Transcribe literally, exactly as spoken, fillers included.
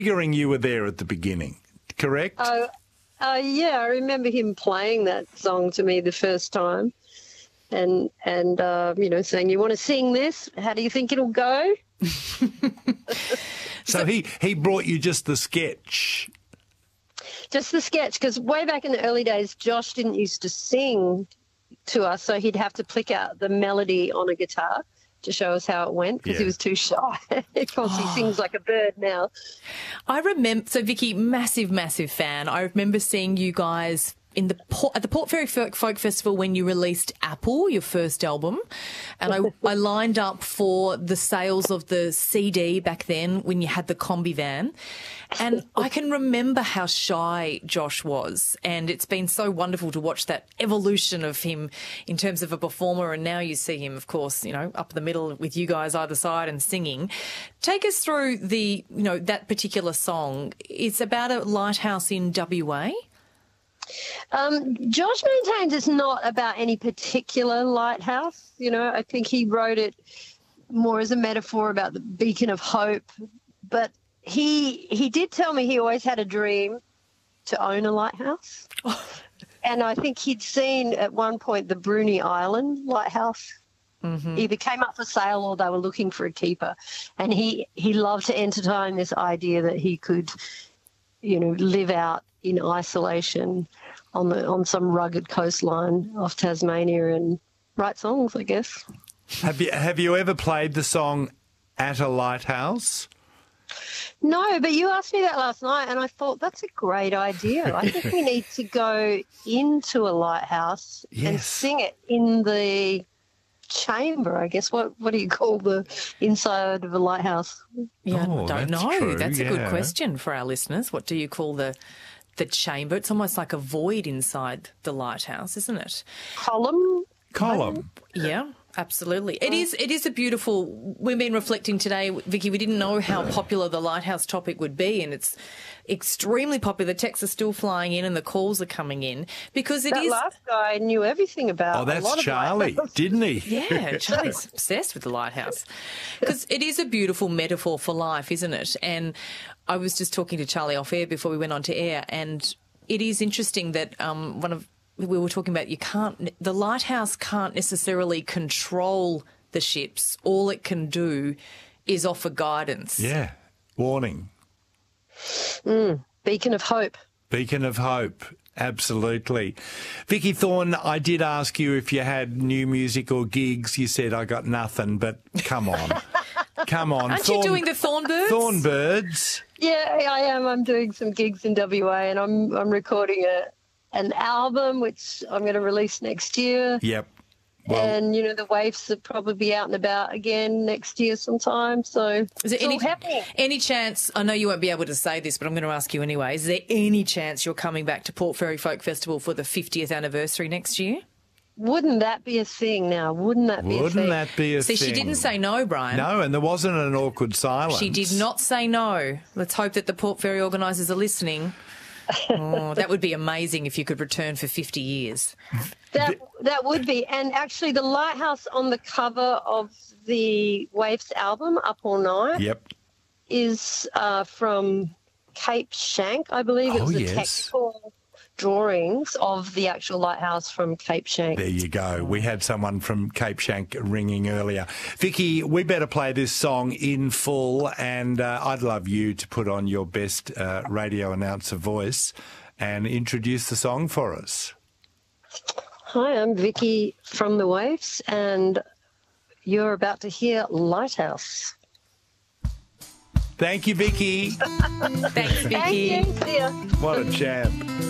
Figuring you were there at the beginning, correct? Oh, uh, yeah, I remember him playing that song to me the first time, and and uh, you know, saying, "You want to sing this? How do you think it'll go?" So he he brought you just the sketch. Just the sketch, because way back in the early days, Josh didn't used to sing to us, so he'd have to pick out the melody on a guitar to show us how it went, because Yeah. he was too shy. Of course, he sings like a bird now. I remember, so Vicky, massive, massive fan. I remember seeing you guys in the Port, at the Port Fairy Folk, Folk Festival when you released Apple, your first album, and I, I lined up for the sales of the C D back then when you had the combi van, and I can remember how shy Josh was, and it's been so wonderful to watch that evolution of him in terms of a performer, and now you see him, of course, you know, up the middle with you guys either side and singing. Take us through the, you know, that particular song. It's about a lighthouse in W A. Um, Josh maintains it's not about any particular lighthouse. You know, I think he wrote it more as a metaphor about the beacon of hope. But he he did tell me he always had a dream to own a lighthouse. And I think he'd seen at one point the Bruny Island lighthouse. Mm-hmm. Either came up for sale or they were looking for a keeper. And he, he loved to entertain this idea that he could, you know, live out in isolation on the on some rugged coastline off Tasmania and write songs, I guess. Have you have you ever played the song At a Lighthouse? No, but you asked me that last night and I thought that's a great idea. I think we need to go into a lighthouse Yes. and sing it in the chamber, I guess. What what do you call the inside of a lighthouse? Yeah, Oh, I don't that's know. true, That's a good yeah. question for our listeners. What do you call the the chamber? It's almost like a void inside the lighthouse, isn't it? Column? Column. Yeah, absolutely. It is. It is a beautiful. We've been reflecting today, Vicky. We didn't know how popular the lighthouse topic would be, and it's extremely popular. The texts are still flying in, and the calls are coming in because it That is. last guy knew everything about. Oh, a that's lot of Charlie, lighthouses. didn't he? Yeah, Charlie's obsessed with the lighthouse because it is a beautiful metaphor for life, isn't it? And I was just talking to Charlie off air before we went on to air, and it is interesting that um, one of we were talking about you can't the lighthouse can't necessarily control the ships. All it can do is offer guidance. Yeah. Warning. Mm, beacon of hope. Beacon of hope. Absolutely. Vicky Thorne, I did ask you if you had new music or gigs. You said I got nothing, but come on. Come on. Aren't Thorn- you doing the Thornbirds? Thornbirds. Yeah, I am. I'm doing some gigs in W A, and I'm I'm recording a an album which I'm going to release next year. Yep. Well, And you know the Waves will probably be out and about again next year sometime. So Is there it's any all happening. any chance? I know you won't be able to say this, but I'm going to ask you anyway. Is there any chance you're coming back to Port Fairy Folk Festival for the fiftieth anniversary next year? Wouldn't that be a thing now? Wouldn't that be a wouldn't thing? that be a See, thing? she didn't say no, Brian. No, and there wasn't an awkward silence. She did not say no. Let's hope that the Port Fairy organisers are listening. Oh, that would be amazing if you could return for fifty years. That that would be. And actually, the lighthouse on the cover of the Waves album, Up All Night, Yep. is uh, from Cape Shank, I believe. It Oh, was the yes. technical drawings of the actual lighthouse from Cape Shank. There you go. We had someone from Cape Shank ringing earlier. Vicky, we better play this song in full, and uh, I'd love you to put on your best uh, radio announcer voice and introduce the song for us. Hi, I'm Vicky from the Waves, and you're about to hear Lighthouse. Thank you, Vicky. Thanks, Vicky. Thank you. See ya. What a champ.